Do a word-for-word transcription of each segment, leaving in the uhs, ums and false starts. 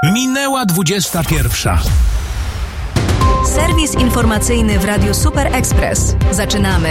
Minęła dwudziesta pierwsza. Serwis informacyjny w Radiu Super Express. Zaczynamy.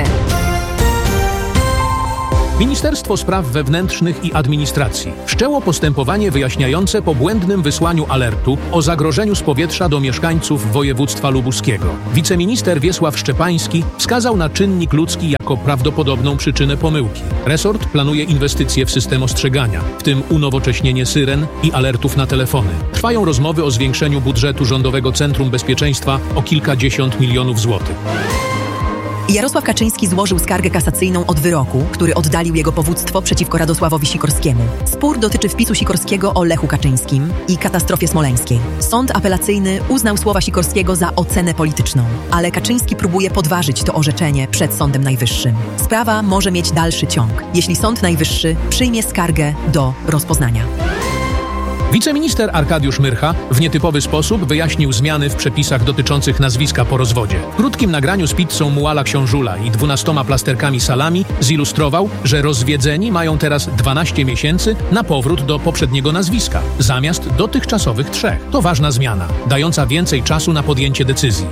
Ministerstwo Spraw Wewnętrznych i Administracji wszczęło postępowanie wyjaśniające po błędnym wysłaniu alertu o zagrożeniu z powietrza do mieszkańców województwa lubuskiego. Wiceminister Wiesław Szczepański wskazał na czynnik ludzki jako prawdopodobną przyczynę pomyłki. Resort planuje inwestycje w system ostrzegania, w tym unowocześnienie syren i alertów na telefony. Trwają rozmowy o zwiększeniu budżetu Rządowego Centrum Bezpieczeństwa o kilkadziesiąt milionów złotych. Jarosław Kaczyński złożył skargę kasacyjną od wyroku, który oddalił jego powództwo przeciwko Radosławowi Sikorskiemu. Spór dotyczy wpisu Sikorskiego o Lechu Kaczyńskim i katastrofie smoleńskiej. Sąd apelacyjny uznał słowa Sikorskiego za ocenę polityczną, ale Kaczyński próbuje podważyć to orzeczenie przed Sądem Najwyższym. Sprawa może mieć dalszy ciąg, jeśli Sąd Najwyższy przyjmie skargę do rozpoznania. Wiceminister Arkadiusz Myrcha w nietypowy sposób wyjaśnił zmiany w przepisach dotyczących nazwiska po rozwodzie. W krótkim nagraniu z pizzą Muala Książula i dwunastoma plasterkami salami zilustrował, że rozwiedzeni mają teraz dwanaście miesięcy na powrót do poprzedniego nazwiska, zamiast dotychczasowych trzech. To ważna zmiana, dająca więcej czasu na podjęcie decyzji.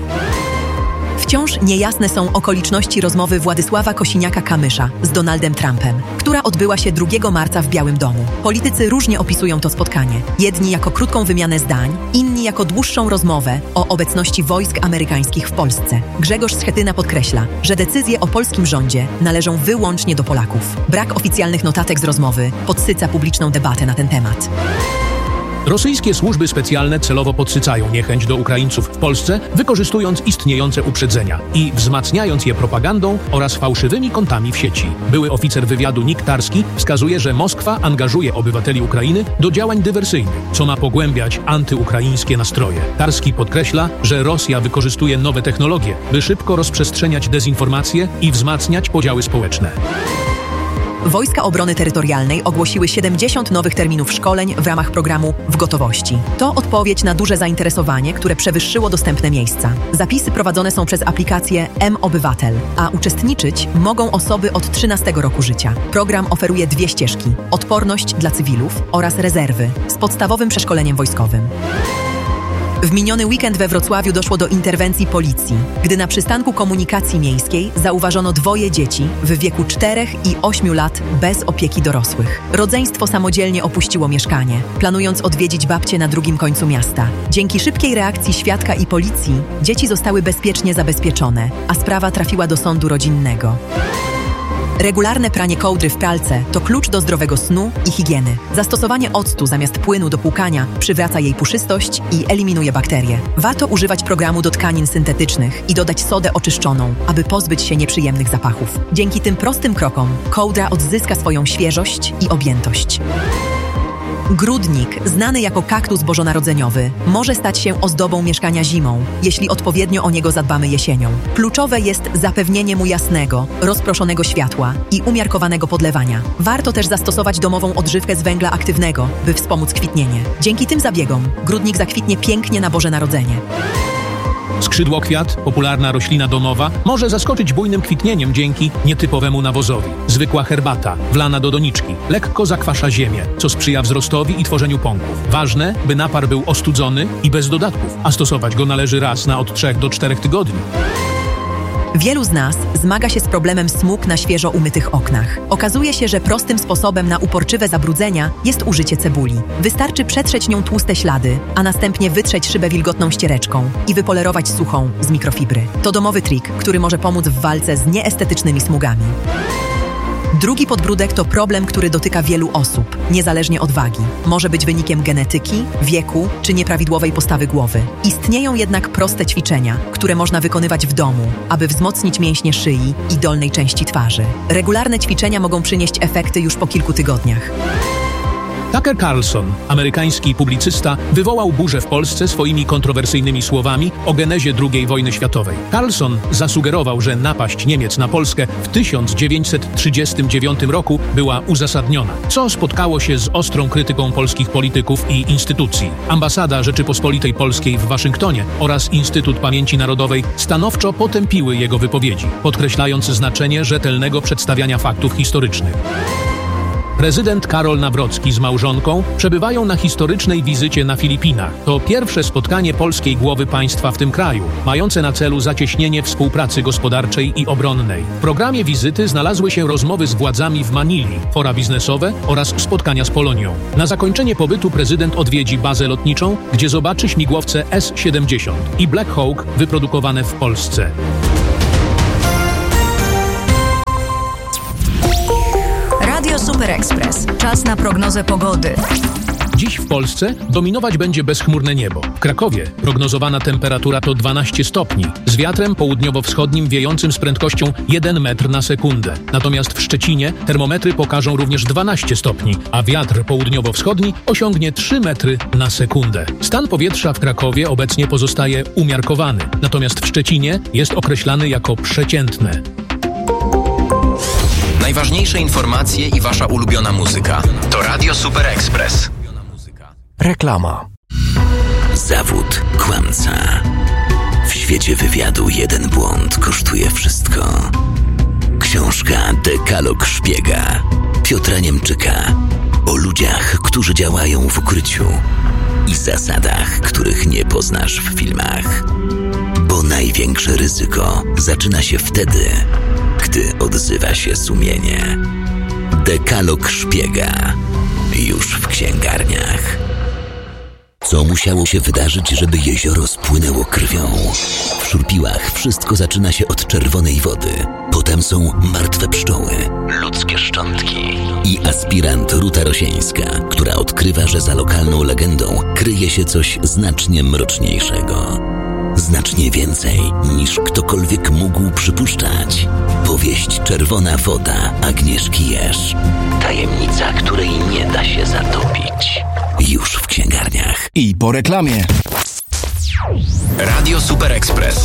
Wciąż niejasne są okoliczności rozmowy Władysława Kosiniaka-Kamysza z Donaldem Trumpem, która odbyła się drugiego marca w Białym Domu. Politycy różnie opisują to spotkanie. Jedni jako krótką wymianę zdań, inni jako dłuższą rozmowę o obecności wojsk amerykańskich w Polsce. Grzegorz Schetyna podkreśla, że decyzje o polskim rządzie należą wyłącznie do Polaków. Brak oficjalnych notatek z rozmowy podsyca publiczną debatę na ten temat. Rosyjskie służby specjalne celowo podsycają niechęć do Ukraińców w Polsce, wykorzystując istniejące uprzedzenia i wzmacniając je propagandą oraz fałszywymi kontami w sieci. Były oficer wywiadu Nick Tarski wskazuje, że Moskwa angażuje obywateli Ukrainy do działań dywersyjnych, co ma pogłębiać antyukraińskie nastroje. Tarski podkreśla, że Rosja wykorzystuje nowe technologie, by szybko rozprzestrzeniać dezinformację i wzmacniać podziały społeczne. Wojska Obrony Terytorialnej ogłosiły siedemdziesiąt nowych terminów szkoleń w ramach programu W Gotowości. To odpowiedź na duże zainteresowanie, które przewyższyło dostępne miejsca. Zapisy prowadzone są przez aplikację M-Obywatel, a uczestniczyć mogą osoby od trzynastego roku życia. Program oferuje dwie ścieżki: odporność dla cywilów oraz rezerwy z podstawowym przeszkoleniem wojskowym. W miniony weekend we Wrocławiu doszło do interwencji policji, gdy na przystanku komunikacji miejskiej zauważono dwoje dzieci w wieku czterech i ośmiu lat bez opieki dorosłych. Rodzeństwo samodzielnie opuściło mieszkanie, planując odwiedzić babcię na drugim końcu miasta. Dzięki szybkiej reakcji świadka i policji dzieci zostały bezpiecznie zabezpieczone, a sprawa trafiła do sądu rodzinnego. Regularne pranie kołdry w pralce to klucz do zdrowego snu i higieny. Zastosowanie octu zamiast płynu do płukania przywraca jej puszystość i eliminuje bakterie. Warto używać programu do tkanin syntetycznych i dodać sodę oczyszczoną, aby pozbyć się nieprzyjemnych zapachów. Dzięki tym prostym krokom kołdra odzyska swoją świeżość i objętość. Grudnik, znany jako kaktus bożonarodzeniowy, może stać się ozdobą mieszkania zimą, jeśli odpowiednio o niego zadbamy jesienią. Kluczowe jest zapewnienie mu jasnego, rozproszonego światła i umiarkowanego podlewania. Warto też zastosować domową odżywkę z węgla aktywnego, by wspomóc kwitnienie. Dzięki tym zabiegom grudnik zakwitnie pięknie na Boże Narodzenie. Skrzydłokwiat, popularna roślina domowa, może zaskoczyć bujnym kwitnieniem dzięki nietypowemu nawozowi. Zwykła herbata, wlana do doniczki, lekko zakwasza ziemię, co sprzyja wzrostowi i tworzeniu pąków. Ważne, by napar był ostudzony i bez dodatków, a stosować go należy raz na od trzech do czterech tygodni. Wielu z nas zmaga się z problemem smug na świeżo umytych oknach. Okazuje się, że prostym sposobem na uporczywe zabrudzenia jest użycie cebuli. Wystarczy przetrzeć nią tłuste ślady, a następnie wytrzeć szybę wilgotną ściereczką i wypolerować suchą z mikrofibry. To domowy trik, który może pomóc w walce z nieestetycznymi smugami. Drugi podbródek to problem, który dotyka wielu osób, niezależnie od wagi. Może być wynikiem genetyki, wieku czy nieprawidłowej postawy głowy. Istnieją jednak proste ćwiczenia, które można wykonywać w domu, aby wzmocnić mięśnie szyi i dolnej części twarzy. Regularne ćwiczenia mogą przynieść efekty już po kilku tygodniach. Tucker Carlson, amerykański publicysta, wywołał burzę w Polsce swoimi kontrowersyjnymi słowami o genezie drugiej wojny światowej. Carlson zasugerował, że napaść Niemiec na Polskę w tysiąc dziewięćset trzydziestym dziewiątym roku była uzasadniona, co spotkało się z ostrą krytyką polskich polityków i instytucji. Ambasada Rzeczypospolitej Polskiej w Waszyngtonie oraz Instytut Pamięci Narodowej stanowczo potępiły jego wypowiedzi, podkreślając znaczenie rzetelnego przedstawiania faktów historycznych. Prezydent Karol Nawrocki z małżonką przebywają na historycznej wizycie na Filipinach. To pierwsze spotkanie polskiej głowy państwa w tym kraju, mające na celu zacieśnienie współpracy gospodarczej i obronnej. W programie wizyty znalazły się rozmowy z władzami w Manili, fora biznesowe oraz spotkania z Polonią. Na zakończenie pobytu prezydent odwiedzi bazę lotniczą, gdzie zobaczy śmigłowce S siedemdziesiąt i Black Hawk wyprodukowane w Polsce. Radio Super Express. Czas na prognozę pogody. Dziś w Polsce dominować będzie bezchmurne niebo. W Krakowie prognozowana temperatura to dwanaście stopni, z wiatrem południowo-wschodnim wiejącym z prędkością jeden metr na sekundę. Natomiast w Szczecinie termometry pokażą również dwanaście stopni, a wiatr południowo-wschodni osiągnie trzy metry na sekundę. Stan powietrza w Krakowie obecnie pozostaje umiarkowany, natomiast w Szczecinie jest określany jako przeciętne. Najważniejsze informacje i wasza ulubiona muzyka to Radio Super Express. Reklama. Zawód kłamca. W świecie wywiadu jeden błąd kosztuje wszystko. Książka Dekalog Szpiega Piotra Niemczyka o ludziach, którzy działają w ukryciu i zasadach, których nie poznasz w filmach. Bo największe ryzyko zaczyna się wtedy, gdy odzywa się sumienie. Dekalog Szpiega już w księgarniach. Co musiało się wydarzyć, żeby jezioro spłynęło krwią? W Szurpiłach wszystko zaczyna się od czerwonej wody. Potem są martwe pszczoły, ludzkie szczątki i aspirant Ruta Rosieńska, która odkrywa, że za lokalną legendą kryje się coś znacznie mroczniejszego. Znacznie więcej niż ktokolwiek mógł przypuszczać. Powieść Czerwona woda Agnieszki Jerz. Tajemnica, której nie da się zatopić. Już w księgarniach. I po reklamie. Radio Super Express.